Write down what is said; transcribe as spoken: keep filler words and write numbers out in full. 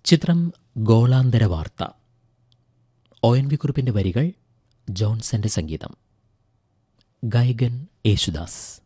ചിത്രം ഗോളാന്തര വാർത്ത. O N V കുറുപ്പിൻ്റെ വരികൾ, ജോൺസന്റെ സംഗീതം. ഗായകൻ യേശുദാസ്.